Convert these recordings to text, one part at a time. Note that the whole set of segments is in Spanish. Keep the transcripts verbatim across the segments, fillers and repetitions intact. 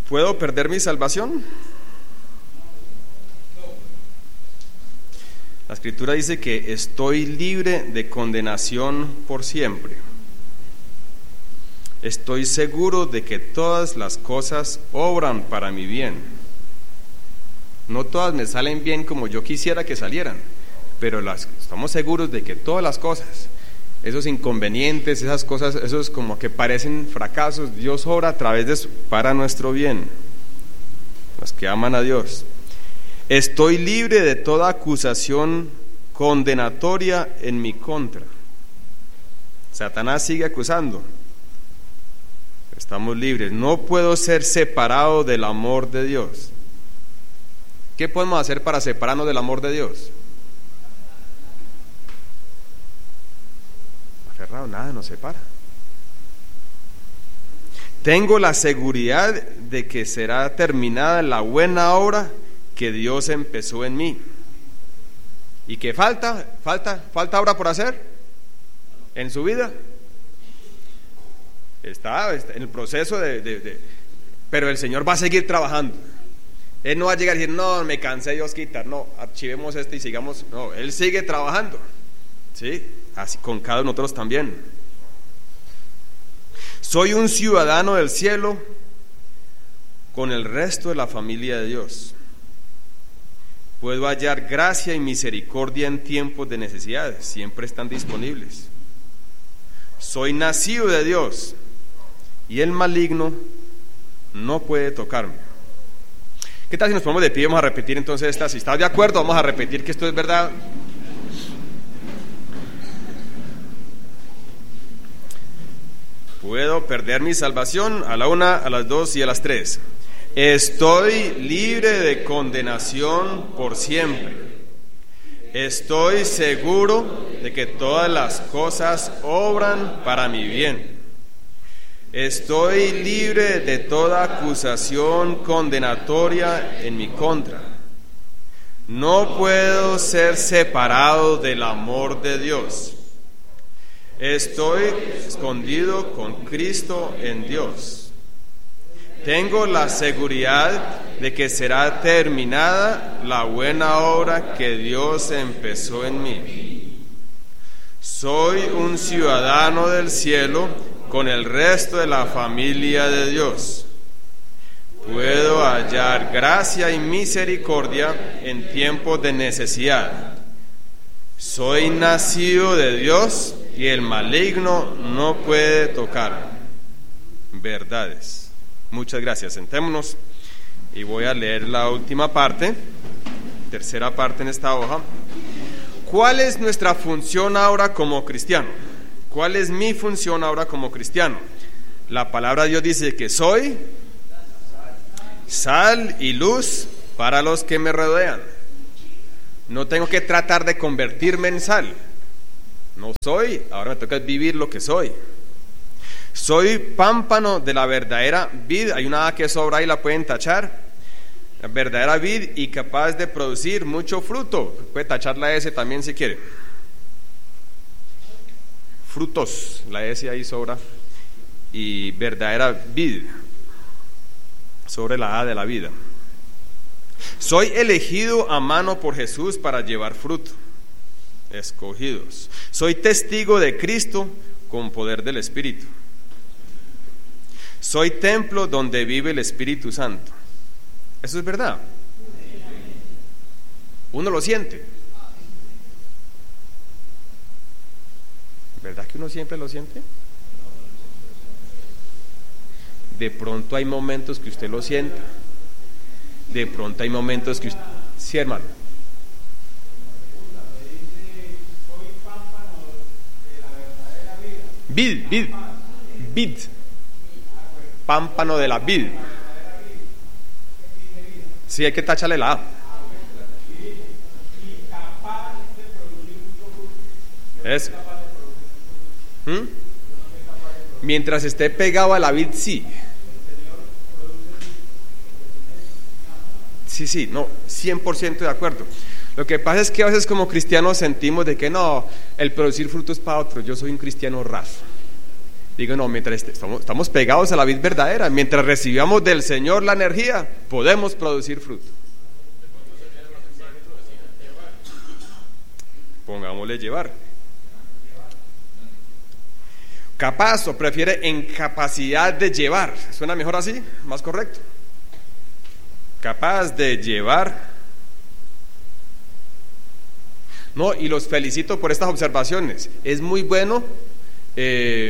¿Puedo perder mi salvación? La Escritura dice que estoy libre de condenación por siempre. Estoy seguro de que todas las cosas obran para mi bien. No todas me salen bien como yo quisiera que salieran, pero las, estamos seguros de que todas las cosas, esos inconvenientes, esas cosas, esos como que parecen fracasos, Dios obra a través de eso para nuestro bien, los que aman a Dios. Estoy libre de toda acusación condenatoria en mi contra. Satanás sigue acusando. Estamos libres. No puedo ser separado del amor de Dios. ¿Qué podemos hacer para separarnos del amor de Dios? Aferrado, nada nos separa. Tengo la seguridad de que será terminada la buena obra que Dios empezó en mí. ¿Y qué falta? ¿Falta, falta obra por hacer en su vida? Está, está en el proceso de, de, de... Pero el Señor va a seguir trabajando. Él no va a llegar y decir, no, me cansé, Dios quitar, no, archivemos este y sigamos. No, Él sigue trabajando, ¿sí? Así con cada uno de nosotros también. Soy un ciudadano del cielo con el resto de la familia de Dios. Puedo hallar gracia y misericordia en tiempos de necesidades, siempre están disponibles. Soy nacido de Dios y el maligno no puede tocarme. ¿Qué tal si nos ponemos de pie? Vamos a repetir entonces esta. Si estás de acuerdo, vamos a repetir que esto es verdad. Puedo perder mi salvación a la una, a las dos y a las tres. Estoy libre de condenación por siempre. Estoy seguro de que todas las cosas obran para mi bien. Estoy libre de toda acusación condenatoria en mi contra. No puedo ser separado del amor de Dios. Estoy escondido con Cristo en Dios. Tengo la seguridad de que será terminada la buena obra que Dios empezó en mí. Soy un ciudadano del cielo con el resto de la familia de Dios. Puedo hallar gracia y misericordia en tiempos de necesidad. Soy nacido de Dios y el maligno no puede tocarme. Verdades. Muchas gracias. Sentémonos y voy a leer la última parte, tercera parte en esta hoja. ¿Cuál es nuestra función ahora como cristiano? ¿Cuál es mi función ahora como cristiano? La palabra de Dios dice que soy sal y luz para los que me rodean. No tengo que tratar de convertirme en sal. No soy, ahora me toca vivir lo que soy. Soy pámpano de la verdadera vid. Hay una A que sobra ahí, la pueden tachar. La verdadera vid y capaz de producir mucho fruto. Puede tachar la S también si quiere. Frutos, la S ahí sobra. Y verdadera vid sobre la A de la vida. Soy elegido a mano por Jesús para llevar fruto. Escogidos. Soy testigo de Cristo con poder del Espíritu. Soy templo donde vive el Espíritu Santo. Eso es verdad. Uno lo siente. ¿Verdad que uno siempre lo siente? De pronto hay momentos que usted lo sienta. De pronto hay momentos que usted... Sí, hermano. Vid, vid, vid. Pámpano de la vid. Sí, hay que tacharle la A. Eso. ¿Mm? Mientras esté pegado a la vid, sí. Sí, sí, no, cien por ciento de acuerdo. Lo que pasa es que a veces como cristianos sentimos de que no, el producir fruto es para otro. Yo soy un cristiano raso. Digo, no, mientras estamos, estamos pegados a la vid verdadera, mientras recibamos del Señor la energía, podemos producir fruto. Pongámosle llevar. Capaz o prefiere en capacidad de llevar. ¿Suena mejor así? ¿Más correcto? Capaz de llevar. No, y los felicito por estas observaciones. Es muy bueno eh,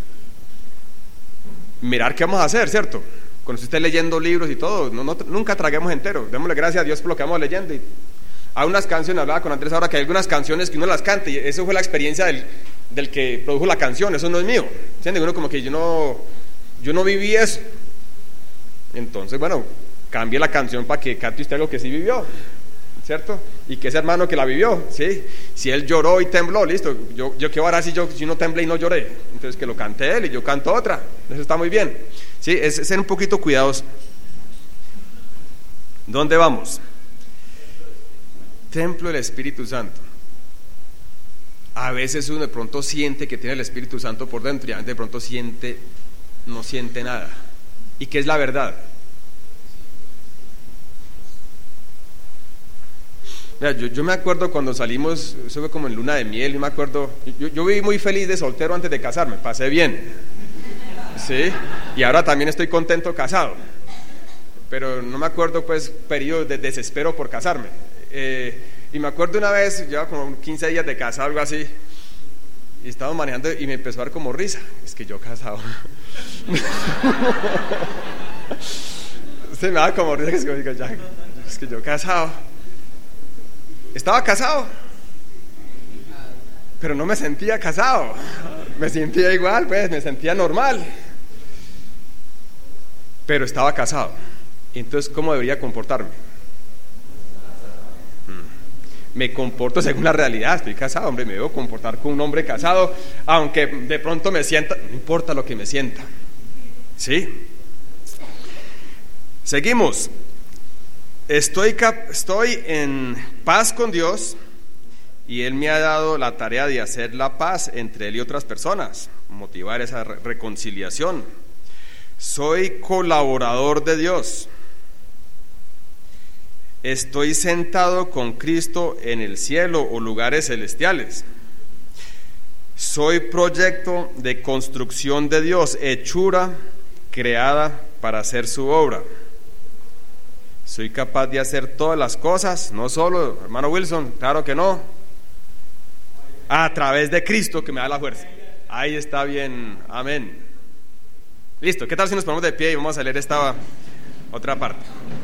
mirar qué vamos a hacer, ¿cierto? Cuando usted esté leyendo libros y todo, no, no, nunca traguemos entero. Démosle gracias a Dios por lo que vamos leyendo. Y hay unas canciones, hablaba con Andrés ahora, que hay algunas canciones que uno las canta, y eso fue la experiencia del, del que produjo la canción, eso no es mío. ¿Entienden? Uno como que yo no, yo no viví eso. Entonces, bueno, cambie la canción para que cante usted algo que sí vivió, ¿cierto? Y que ese hermano que la vivió, ¿sí? Si él lloró y tembló, listo, yo, yo qué hará si yo si no temblé y no lloré. Entonces que lo cante él y yo canto otra, eso está muy bien, ¿sí? Es ser un poquito cuidadoso. ¿Dónde vamos? Templo del Espíritu Santo. A veces uno de pronto siente que tiene el Espíritu Santo por dentro y de pronto siente, no siente nada. ¿Y qué es la verdad? Mira, yo, yo me acuerdo cuando salimos, eso fue como en luna de miel, yo me acuerdo, yo, yo viví muy feliz de soltero antes de casarme, pasé bien, ¿sí? Y ahora también estoy contento casado, pero no me acuerdo pues periodos de desespero por casarme. Eh, y me acuerdo una vez, llevaba como quince días de casado, algo así, y estaba manejando y me empezó a dar como risa. Es que yo casado. Se me daba como risa, que es que, digo, ya, es que yo casado. Estaba casado, pero no me sentía casado. Me sentía igual, pues, me sentía normal, pero estaba casado. Entonces, ¿cómo debería comportarme? Me comporto según la realidad. Estoy casado, hombre, me debo comportar como un hombre casado, aunque de pronto me sienta, no importa lo que me sienta, ¿sí? Seguimos. Estoy, cap, estoy en paz con Dios y Él me ha dado la tarea de hacer la paz entre Él y otras personas, motivar esa re- reconciliación. Soy colaborador de Dios. Estoy sentado con Cristo en el cielo o lugares celestiales. Soy proyecto de construcción de Dios, hechura creada para hacer su obra. Soy capaz de hacer todas las cosas, no solo, hermano Wilson, claro que no, a través de Cristo que me da la fuerza. Ahí está bien, amén. Listo, ¿qué tal si nos ponemos de pie y vamos a leer esta otra parte?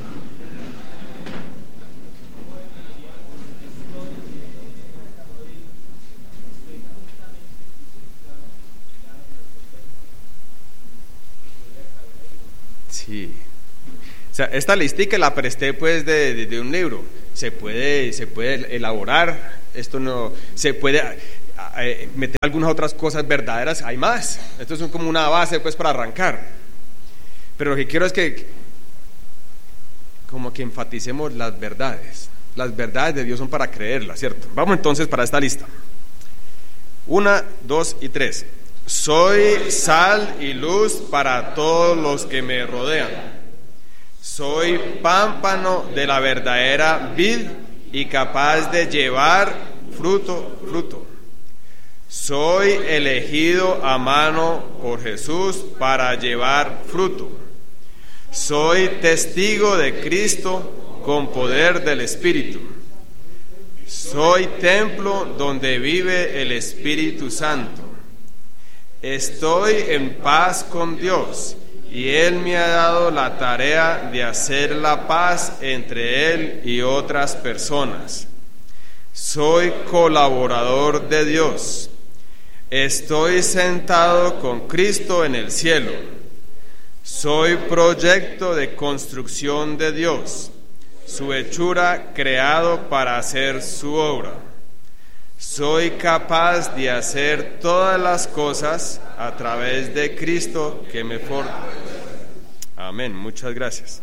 Sí. O sea, esta listica la presté pues de, de, de un libro. Se puede, se puede elaborar, esto no, se puede eh, meter algunas otras cosas verdaderas, hay más. Esto es como una base pues para arrancar. Pero lo que quiero es que como que enfaticemos las verdades. Las verdades de Dios son para creerlas, ¿cierto? Vamos entonces para esta lista. Una, dos y tres. Soy sal y luz para todos los que me rodean. Soy pámpano de la verdadera vid y capaz de llevar fruto, fruto. Soy elegido a mano por Jesús para llevar fruto. Soy testigo de Cristo con poder del Espíritu. Soy templo donde vive el Espíritu Santo. Estoy en paz con Dios y Él me ha dado la tarea de hacer la paz entre Él y otras personas. Soy colaborador de Dios. Estoy sentado con Cristo en el cielo. Soy proyecto de construcción de Dios, su hechura creado para hacer su obra. Soy capaz de hacer todas las cosas a través de Cristo que me fortalece. Amén, muchas gracias.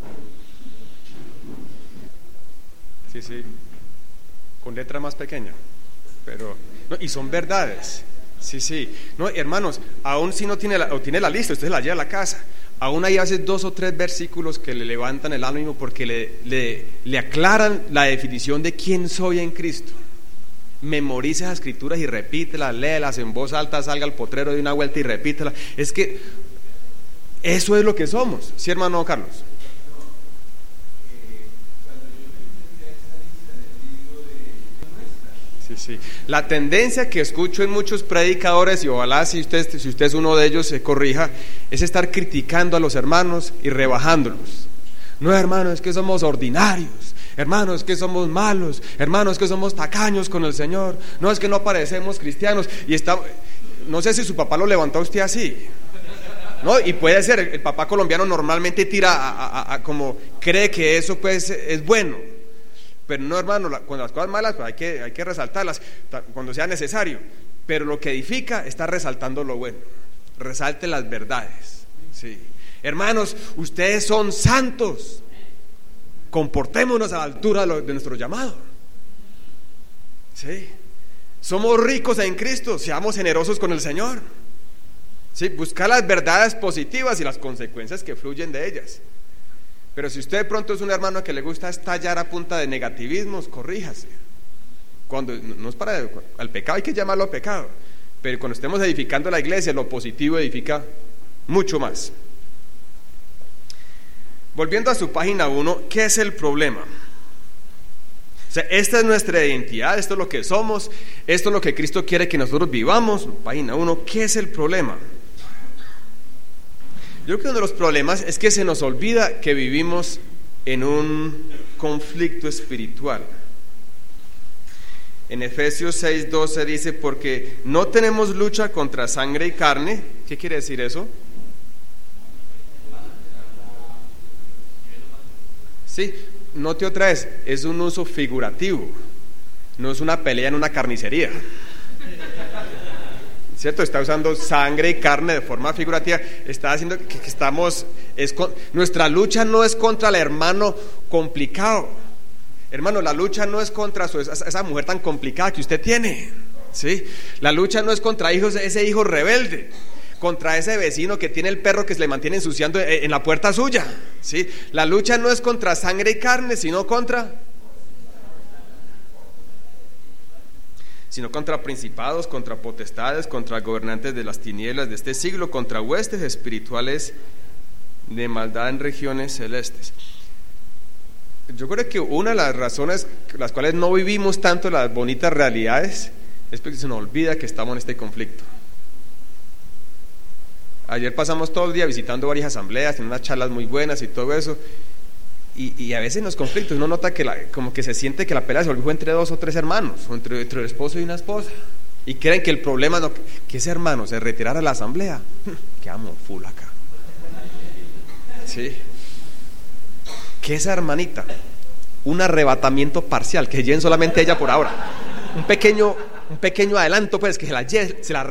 Sí, sí, con letra más pequeña, pero no, y son verdades, Sí, sí. No, hermanos, aún si no tiene la, o tiene la lista, usted se la lleva a la casa. Aún hay hace dos o tres versículos que le levantan el ánimo porque le, le, le aclaran la definición de quién soy en Cristo. Memorice esas escrituras y repítelas, léelas en voz alta, salga al potrero de una vuelta y repítelas. Es que eso es lo que somos, ¿sí, hermano Carlos? Sí, sí. La tendencia que escucho en muchos predicadores, y ojalá si usted, si usted es uno de ellos se corrija, es estar criticando a los hermanos y rebajándolos. No, hermanos, es que somos ordinarios, hermanos, es que somos malos, hermanos, es que somos tacaños con el Señor, no, es que no parecemos cristianos. Y está, no sé si su papá lo levantó a usted así, ¿no? Y puede ser, el papá colombiano normalmente tira a, a, a, como cree que eso pues es bueno. Pero no, hermano, cuando las cosas malas pues hay que, hay que resaltarlas cuando sea necesario. Pero lo que edifica está resaltando lo bueno. Resalte las verdades. Sí. Hermanos, ustedes son santos. Comportémonos a la altura de nuestro llamado. Sí. Somos ricos en Cristo. Seamos generosos con el Señor. Sí. Buscar las verdades positivas y las consecuencias que fluyen de ellas. Pero si usted de pronto es un hermano que le gusta estallar a punta de negativismos, corríjase. Cuando no es para al pecado, hay que llamarlo pecado, pero cuando estemos edificando la iglesia, lo positivo edifica mucho más. Volviendo a su página uno, ¿qué es el problema? O sea, esta es nuestra identidad, esto es lo que somos, esto es lo que Cristo quiere que nosotros vivamos. Página uno, ¿qué es el problema? Yo creo que uno de los problemas es que se nos olvida que vivimos en un conflicto espiritual. En Efesios seis doce dice, porque no tenemos lucha contra sangre y carne. ¿Qué quiere decir eso? Sí, note otra vez, es un uso figurativo, no es una pelea en una carnicería. ¿Cierto? Está usando sangre y carne de forma figurativa. Está haciendo que, que estamos es con, nuestra lucha no es contra el hermano complicado. Hermano, la lucha no es contra su, esa, esa mujer tan complicada que usted tiene, ¿sí? La lucha no es contra hijos, ese hijo rebelde, contra ese vecino que tiene el perro que se le mantiene ensuciando en, en la puerta suya, ¿sí? La lucha no es contra sangre y carne, sino contra sino contra principados, contra potestades, contra gobernantes de las tinieblas de este siglo, contra huestes espirituales de maldad en regiones celestes. Yo creo que una de las razones las cuales no vivimos tanto las bonitas realidades es porque se nos olvida que estamos en este conflicto. Ayer pasamos todo el día visitando varias asambleas, en unas charlas muy buenas y todo eso. Y, y a veces en los conflictos uno nota que la, como que se siente que la pelea se volvió entre dos o tres hermanos, o entre, entre el esposo y una esposa, y creen que el problema no, que ese hermano se retirara de la asamblea. Quedamos full acá, sí. Que esa hermanita, un arrebatamiento parcial, que lleven solamente ella por ahora, un pequeño, un pequeño adelanto, pues que se la, se la